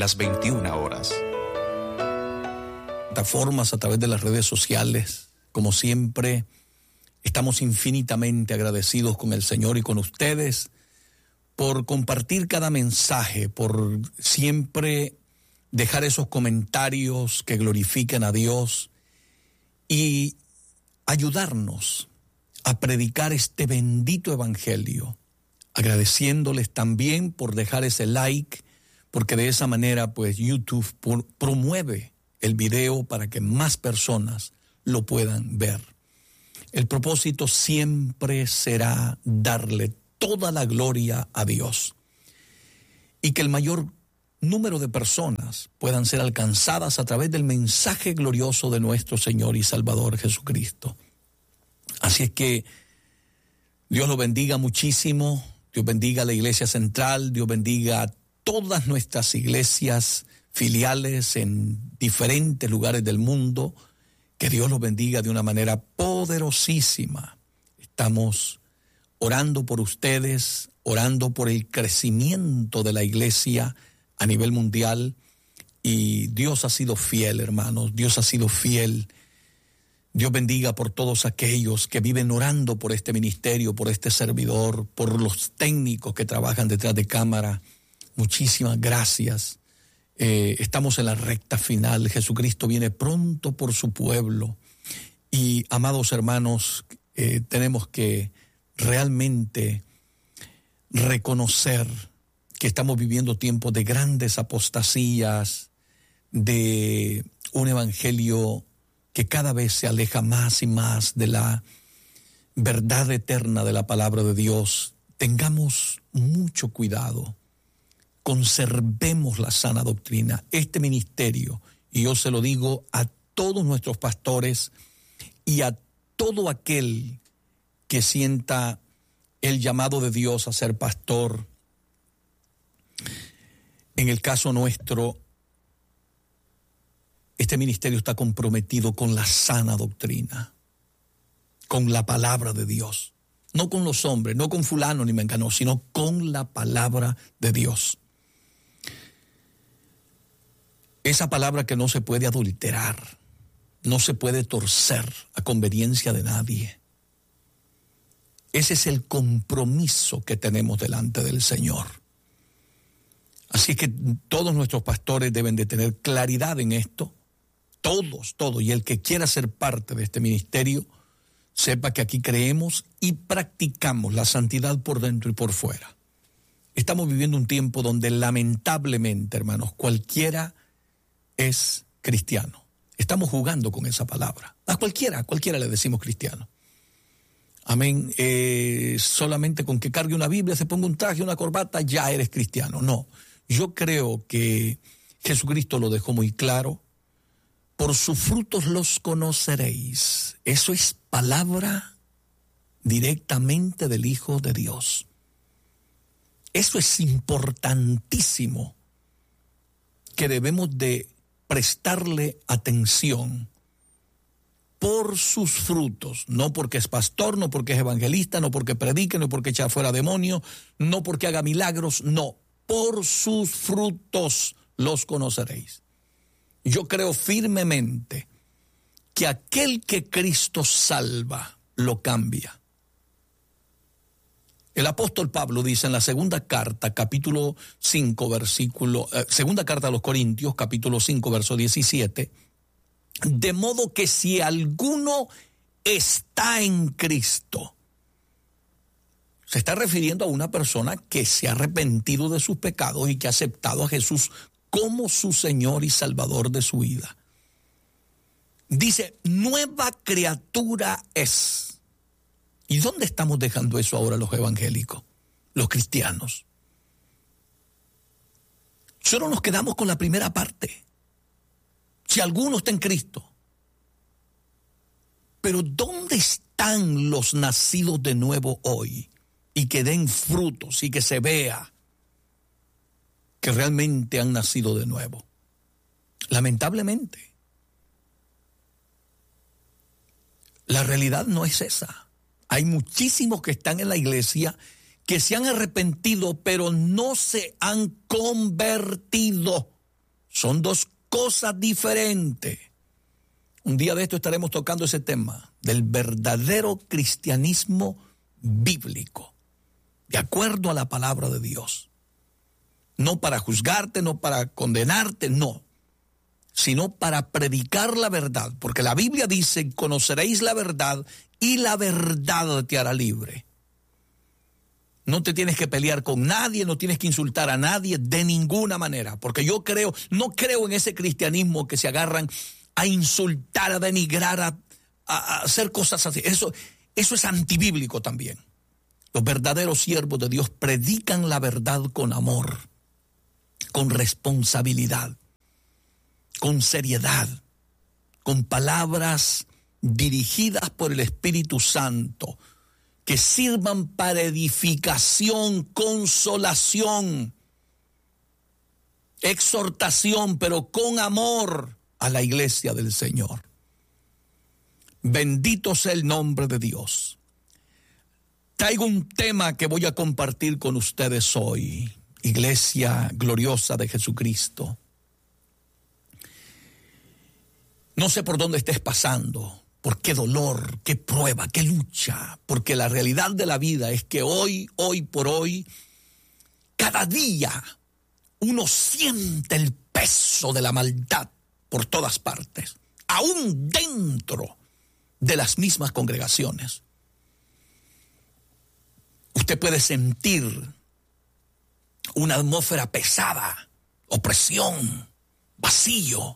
las 21 horas. Plataformas, a través de las redes sociales, como siempre, estamos infinitamente agradecidos con el Señor y con ustedes por compartir cada mensaje, por siempre dejar esos comentarios que glorifiquen a Dios y ayudarnos a predicar este bendito evangelio, agradeciéndoles también por dejar ese like, porque de esa manera pues YouTube promueve el video para que más personas lo puedan ver. El propósito siempre será darle toda la gloria a Dios y que el mayor número de personas puedan ser alcanzadas a través del mensaje glorioso de nuestro Señor y Salvador Jesucristo. Así es que Dios lo bendiga muchísimo, Dios bendiga a la Iglesia Central, Dios bendiga a todas nuestras iglesias filiales en diferentes lugares del mundo, que Dios los bendiga de una manera poderosísima. Estamos orando por ustedes, orando por el crecimiento de la iglesia a nivel mundial, y Dios ha sido fiel, hermanos, Dios ha sido fiel. Dios bendiga por todos aquellos que viven orando por este ministerio, por este servidor, por los técnicos que trabajan detrás de cámara. Muchísimas gracias. Estamos en la recta final. Jesucristo viene pronto por su pueblo. Y, amados hermanos, tenemos que realmente reconocer que estamos viviendo tiempos de grandes apostasías, de un evangelio que cada vez se aleja más y más de la verdad eterna de la palabra de Dios. Tengamos mucho cuidado, conservemos la sana doctrina. Este ministerio, y yo se lo digo a todos nuestros pastores y a todo aquel que sienta el llamado de Dios a ser pastor, en el caso nuestro, este ministerio está comprometido con la sana doctrina, con la palabra de Dios, no con los hombres, no con fulano ni mengano, sino con la palabra de Dios. Esa palabra que no se puede adulterar, no se puede torcer a conveniencia de nadie. Ese es el compromiso que tenemos delante del Señor. Así que todos nuestros pastores deben de tener claridad en esto. Todos. Y el que quiera ser parte de este ministerio, sepa que aquí creemos y practicamos la santidad por dentro y por fuera. Estamos viviendo un tiempo donde lamentablemente, hermanos, cualquiera es cristiano. Estamos jugando con esa palabra. A cualquiera le decimos cristiano. Amén. Solamente con que cargue una Biblia, se ponga un traje, una corbata, ya eres cristiano. No. Yo creo que Jesucristo lo dejó muy claro. Por sus frutos los conoceréis. Eso es palabra directamente del Hijo de Dios. Eso es importantísimo, que debemos de prestarle atención. Por sus frutos, no porque es pastor, no porque es evangelista, no porque predique, no porque echa fuera demonios, no porque haga milagros, no. Por sus frutos los conoceréis. Yo creo firmemente que aquel que Cristo salva, lo cambia. El apóstol Pablo dice en la segunda carta, capítulo 5, segunda carta a los Corintios, capítulo 5, verso 17, de modo que si alguno está en Cristo, se está refiriendo a una persona que se ha arrepentido de sus pecados y que ha aceptado a Jesús como su Señor y Salvador de su vida. Dice, nueva criatura es. ¿Y dónde estamos dejando eso ahora los evangélicos, los cristianos? Solo nos quedamos con la primera parte. Si alguno está en Cristo. Pero ¿dónde están los nacidos de nuevo hoy? Y que den frutos y que se vea que realmente han nacido de nuevo. Lamentablemente, la realidad no es esa. Hay muchísimos que están en la iglesia que se han arrepentido, pero no se han convertido. Son dos cosas diferentes. Un día de esto estaremos tocando ese tema del verdadero cristianismo bíblico, de acuerdo a la palabra de Dios. No para juzgarte, no para condenarte, no, sino para predicar la verdad, porque la Biblia dice: conoceréis la verdad y la verdad te hará libre. No te tienes que pelear con nadie, no tienes que insultar a nadie de ninguna manera, porque no creo en ese cristianismo que se agarran a insultar, a denigrar, a hacer cosas así. Eso es antibíblico también. Los verdaderos siervos de Dios predican la verdad con amor, con responsabilidad, con seriedad, con palabras dirigidas por el Espíritu Santo, que sirvan para edificación, consolación, exhortación, pero con amor a la iglesia del Señor. Bendito sea el nombre de Dios. Traigo un tema que voy a compartir con ustedes hoy, iglesia gloriosa de Jesucristo. No sé por dónde estés pasando, por qué dolor, qué prueba, qué lucha, porque la realidad de la vida es que hoy por hoy, cada día uno siente el peso de la maldad por todas partes, aún dentro de las mismas congregaciones. Usted puede sentir una atmósfera pesada, opresión, vacío,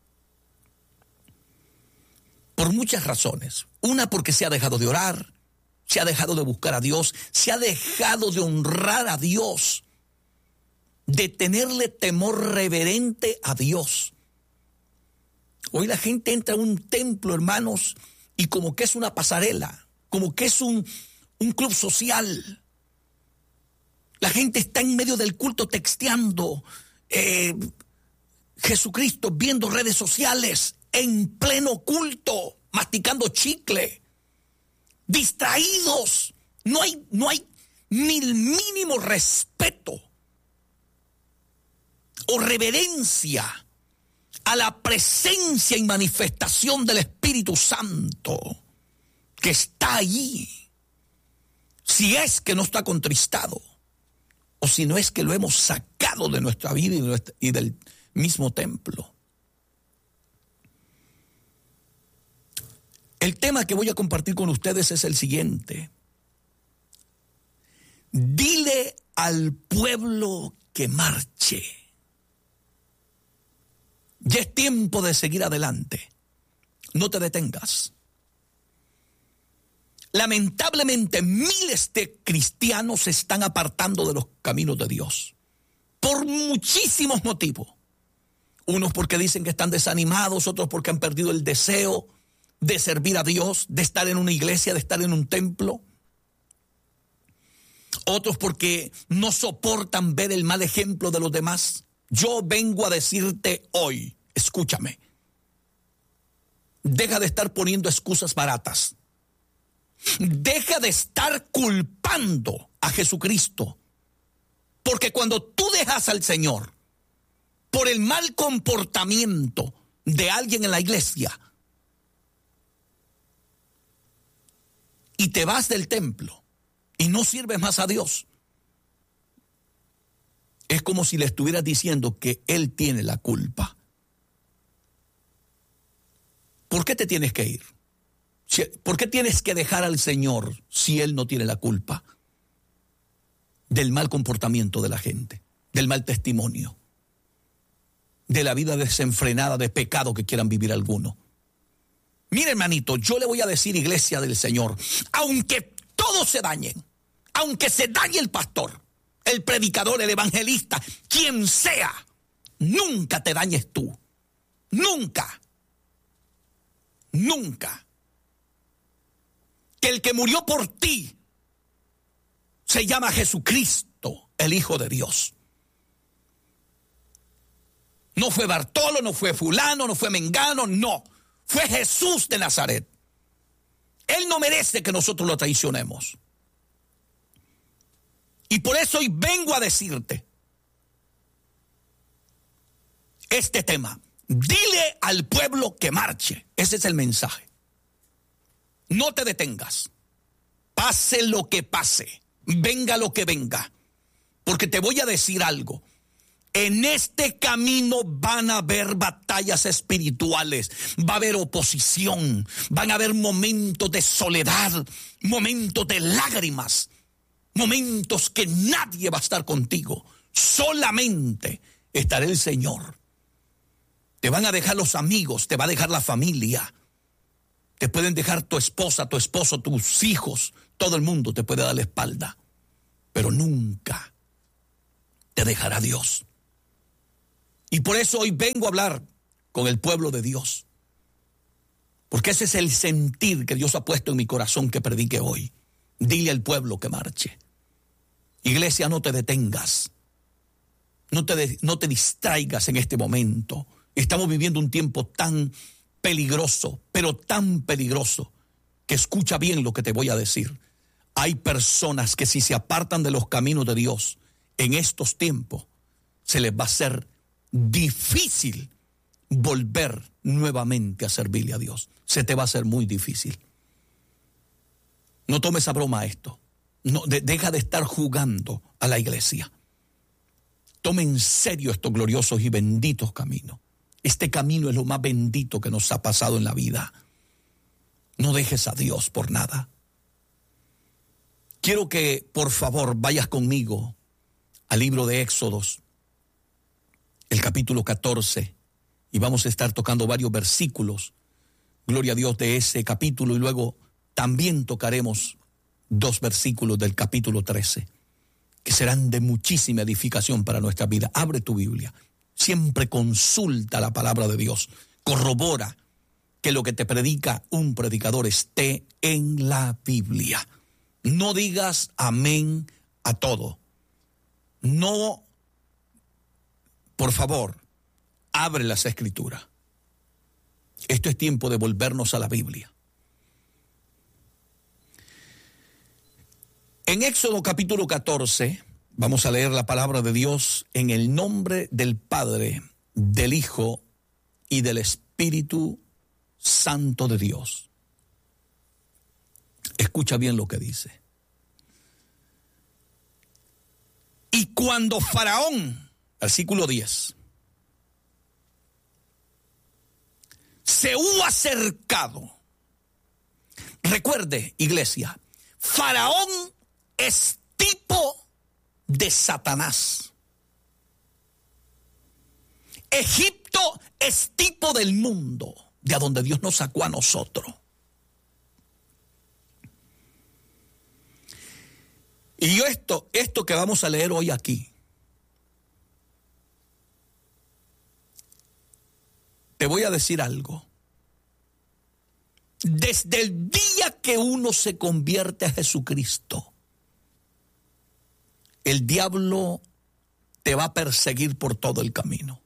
por muchas razones. Una, porque se ha dejado de orar, se ha dejado de buscar a Dios, se ha dejado de honrar a Dios, de tenerle temor reverente a Dios. Hoy la gente entra a un templo, hermanos, y como que es una pasarela, como que es un club social. La gente está en medio del culto texteando Jesucristo, viendo redes sociales, en pleno culto, masticando chicle, distraídos. No hay ni el mínimo respeto o reverencia a la presencia y manifestación del Espíritu Santo que está allí. Si es que no está contristado, o si no es que lo hemos sacado de nuestra vida y del mismo templo. El tema que voy a compartir con ustedes es el siguiente. Dile al pueblo que marche. Ya es tiempo de seguir adelante. No te detengas. Lamentablemente, miles de cristianos se están apartando de los caminos de Dios por muchísimos motivos. Unos porque dicen que están desanimados, otros porque han perdido el deseo de servir a Dios, de estar en una iglesia, de estar en un templo. Otros porque no soportan ver el mal ejemplo de los demás. Yo vengo a decirte hoy, escúchame, deja de estar poniendo excusas baratas. Deja de estar culpando a Jesucristo. Porque cuando tú dejas al Señor por el mal comportamiento de alguien en la iglesia y te vas del templo y no sirves más a Dios, es como si le estuvieras diciendo que Él tiene la culpa. ¿Por qué te tienes que ir? ¿Por qué tienes que dejar al Señor si Él no tiene la culpa del mal comportamiento de la gente, del mal testimonio, de la vida desenfrenada de pecado que quieran vivir algunos? Mire, hermanito, yo le voy a decir, iglesia del Señor, aunque todos se dañen, aunque se dañe el pastor, el predicador, el evangelista, quien sea, nunca te dañes tú. Nunca. Nunca. Que el que murió por ti se llama Jesucristo, el Hijo de Dios. No fue Bartolo, no fue fulano, no fue Mengano, no. Fue Jesús de Nazaret. Él no merece que nosotros lo traicionemos. Y por eso hoy vengo a decirte, este tema. Dile al pueblo que marche. Ese es el mensaje. No te detengas. Pase lo que pase. Venga lo que venga. Porque te voy a decir algo. En este camino van a haber batallas espirituales, va a haber oposición, van a haber momentos de soledad, momentos de lágrimas, momentos que nadie va a estar contigo, solamente estará el Señor. Te van a dejar los amigos, te va a dejar la familia, te pueden dejar tu esposa, tu esposo, tus hijos, todo el mundo te puede dar la espalda, pero nunca te dejará Dios. Y por eso hoy vengo a hablar con el pueblo de Dios. Porque ese es el sentir que Dios ha puesto en mi corazón que predique hoy. Dile al pueblo que marche. Iglesia, no te detengas. No te distraigas en este momento. Estamos viviendo un tiempo tan peligroso, pero tan peligroso, que escucha bien lo que te voy a decir. Hay personas que si se apartan de los caminos de Dios en estos tiempos, se les va a hacer difícil volver nuevamente a servirle a Dios. Se te va a hacer muy difícil. No tomes a broma esto. No, deja de estar jugando a la iglesia. Tome en serio estos gloriosos y benditos caminos. Este camino es lo más bendito que nos ha pasado en la vida. No dejes a Dios por nada. Quiero que, por favor, vayas conmigo al libro de Éxodos, el capítulo 14, y vamos a estar tocando varios versículos, gloria a Dios, de ese capítulo, y luego también tocaremos 2 versículos del capítulo 13, que serán de muchísima edificación para nuestra vida. Abre tu Biblia, siempre consulta la palabra de Dios, corrobora que lo que te predica un predicador esté en la Biblia. No digas amén a todo. No. Por favor, abre las Escrituras. Esto es tiempo de volvernos a la Biblia. En Éxodo capítulo 14, vamos a leer la palabra de Dios en el nombre del Padre, del Hijo y del Espíritu Santo de Dios. Escucha bien lo que dice. Y cuando Faraón, versículo 10, se hubo acercado. Recuerde, iglesia, Faraón es tipo de Satanás. Egipto es tipo del mundo, de a donde Dios nos sacó a nosotros. Y yo esto que vamos a leer hoy aquí, te voy a decir algo. Desde el día que uno se convierte a Jesucristo, el diablo te va a perseguir por todo el camino.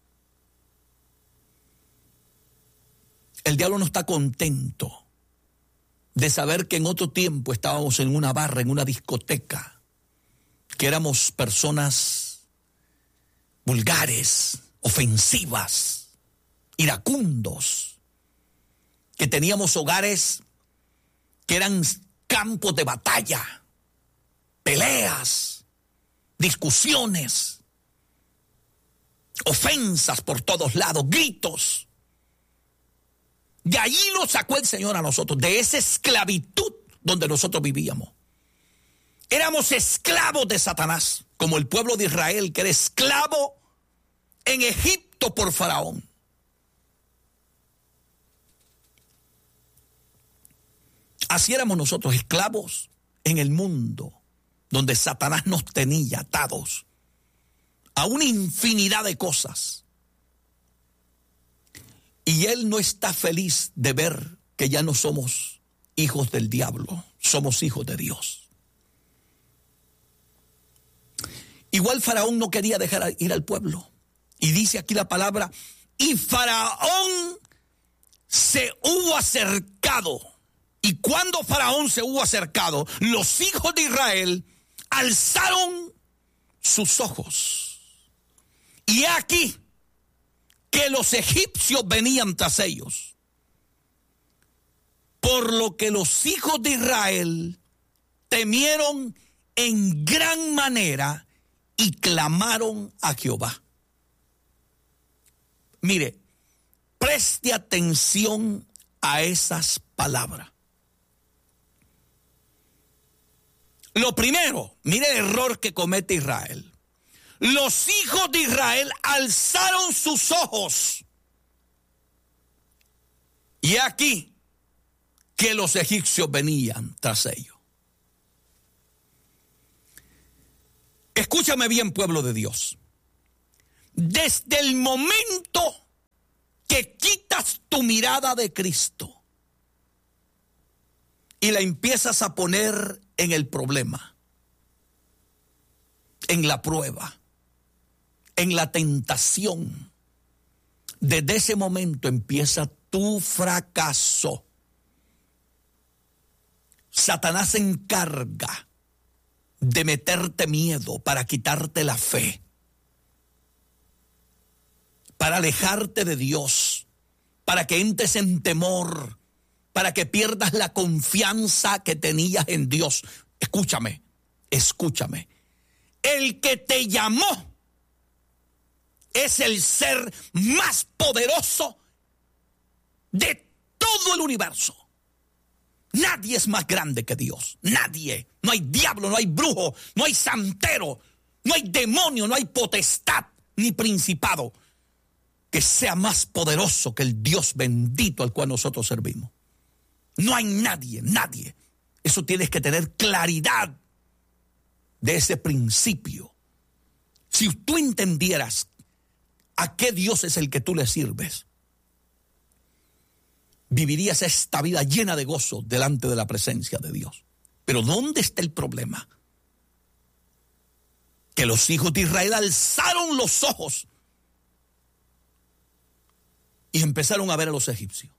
El diablo no está contento de saber que en otro tiempo estábamos en una barra, en una discoteca, que éramos personas vulgares, ofensivas, iracundos, que teníamos hogares que eran campos de batalla, peleas, discusiones, ofensas por todos lados, gritos. De allí nos sacó el Señor a nosotros, de esa esclavitud donde nosotros vivíamos. Éramos esclavos de Satanás, como el pueblo de Israel, que era esclavo en Egipto por Faraón. Así éramos nosotros, esclavos en el mundo, donde Satanás nos tenía atados a una infinidad de cosas. Y él no está feliz de ver que ya no somos hijos del diablo, somos hijos de Dios. Igual Faraón no quería dejar ir al pueblo. Y dice aquí la palabra, y Faraón se hubo acercado. Y cuando Faraón se hubo acercado, los hijos de Israel alzaron sus ojos. Y aquí que los egipcios venían tras ellos, por lo que los hijos de Israel temieron en gran manera y clamaron a Jehová. Mire, preste atención a esas palabras. Lo primero, mire el error que comete Israel. Los hijos de Israel alzaron sus ojos. Y aquí que los egipcios venían tras ellos. Escúchame bien, pueblo de Dios. Desde el momento que quitas tu mirada de Cristo y la empiezas a poner en el problema, en la prueba, en la tentación, desde ese momento empieza tu fracaso. Satanás se encarga de meterte miedo para quitarte la fe, para alejarte de Dios, para que entres en temor, para que pierdas la confianza que tenías en Dios. Escúchame, escúchame. El que te llamó es el ser más poderoso de todo el universo. Nadie es más grande que Dios. Nadie. No hay diablo, no hay brujo, no hay santero, no hay demonio, no hay potestad ni principado que sea más poderoso que el Dios bendito al cual nosotros servimos. No hay nadie, nadie. Eso tienes que tener claridad de ese principio. Si tú entendieras a qué Dios es el que tú le sirves, vivirías esta vida llena de gozo delante de la presencia de Dios. Pero ¿dónde está el problema? Que los hijos de Israel alzaron los ojos y empezaron a ver a los egipcios.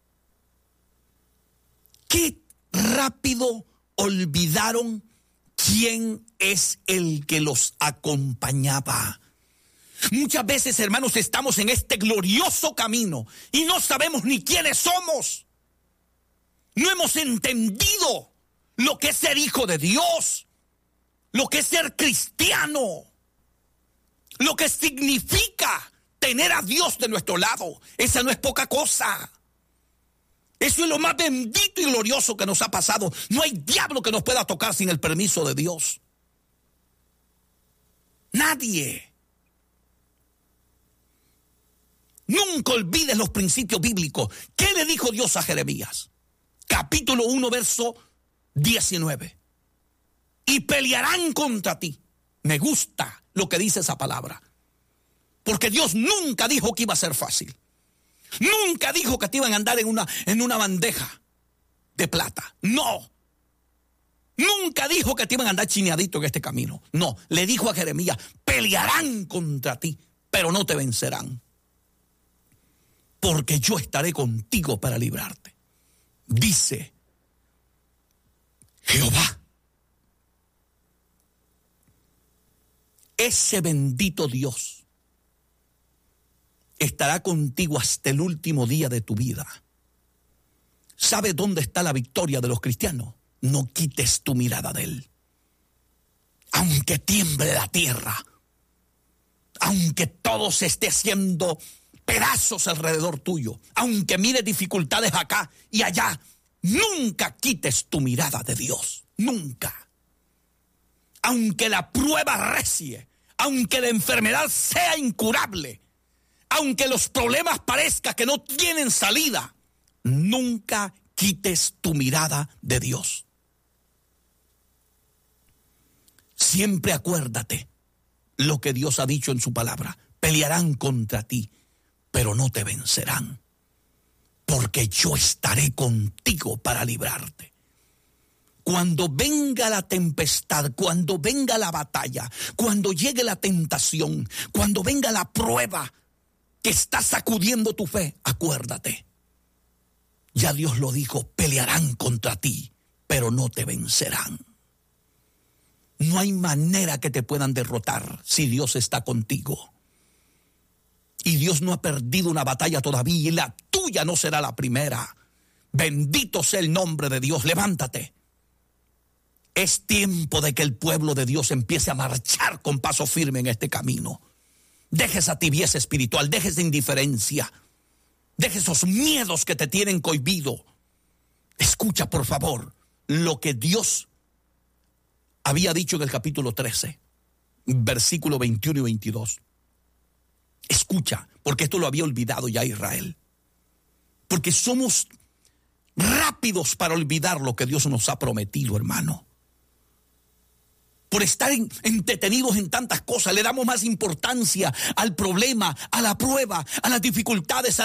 Qué rápido olvidaron quién es el que los acompañaba. Muchas veces, hermanos, estamos en este glorioso camino y no sabemos ni quiénes somos. No hemos entendido lo que es ser hijo de Dios, lo que es ser cristiano, lo que significa tener a Dios de nuestro lado. Esa no es poca cosa. Eso es lo más bendito y glorioso que nos ha pasado. No hay diablo que nos pueda tocar sin el permiso de Dios. Nadie. Nunca olvides los principios bíblicos. ¿Qué le dijo Dios a Jeremías? Capítulo 1, verso 19. Y pelearán contra ti. Me gusta lo que dice esa palabra. Porque Dios nunca dijo que iba a ser fácil. Nunca dijo que te iban a andar en una bandeja de plata. No. Nunca dijo que te iban a andar chineadito en este camino. No. Le dijo a Jeremías, pelearán contra ti, pero no te vencerán. Porque yo estaré contigo para librarte. Dice Jehová. Ese bendito Dios estará contigo hasta el último día de tu vida. ¿Sabes dónde está la victoria de los cristianos? No quites tu mirada de Él. Aunque tiemble la tierra, aunque todo se esté haciendo pedazos alrededor tuyo, aunque mires dificultades acá y allá, nunca quites tu mirada de Dios. Nunca. Aunque la prueba recie, aunque la enfermedad sea incurable, aunque los problemas parezcan que no tienen salida, nunca quites tu mirada de Dios. Siempre acuérdate lo que Dios ha dicho en su palabra. Pelearán contra ti, pero no te vencerán, porque yo estaré contigo para librarte. Cuando venga la tempestad, cuando venga la batalla, cuando llegue la tentación, cuando venga la prueba que está sacudiendo tu fe, acuérdate. Ya Dios lo dijo, pelearán contra ti, pero no te vencerán. No hay manera que te puedan derrotar si Dios está contigo. Y Dios no ha perdido una batalla todavía y la tuya no será la primera. Bendito sea el nombre de Dios. Levántate. Es tiempo de que el pueblo de Dios empiece a marchar con paso firme en este camino. Deje esa tibieza espiritual, deje esa indiferencia, deje esos miedos que te tienen cohibido. Escucha, por favor, lo que Dios había dicho en el capítulo 13, versículo 21 y 22. Escucha, porque esto lo había olvidado ya Israel. Porque somos rápidos para olvidar lo que Dios nos ha prometido, hermano. Por estar entretenidos en tantas cosas, le damos más importancia al problema, a la prueba, a las dificultades, a